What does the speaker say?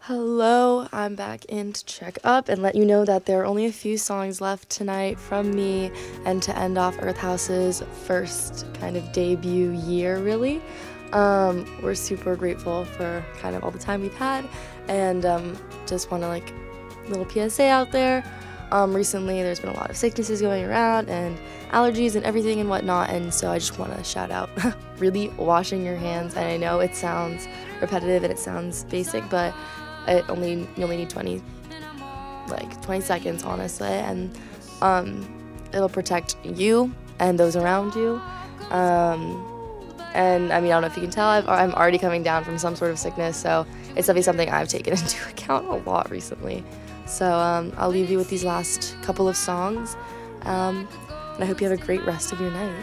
Hello, I'm back in to check up and let you know that there are only a few songs left tonight from me and to end off Earth House's first kind of debut year, really. We're super grateful for kind of all the time we've had and just want to little PSA out there. Recently there's been a lot of sicknesses going around and allergies and everything and whatnot, and so I just want to shout out really washing your hands. And I know it sounds repetitive and it sounds basic, but you only need 20 seconds, honestly, and it'll protect you and those around you. And I mean, I don't know if you can tell, I'm already coming down from some sort of sickness, so it's definitely something I've taken into account a lot recently. So I'll leave you with these last couple of songs, and I hope you have a great rest of your night.